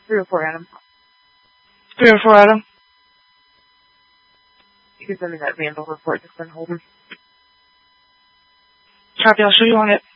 304 Adam. 304 Adam. You can send me that vandal report that's been holding. Copy, I'll show you on it.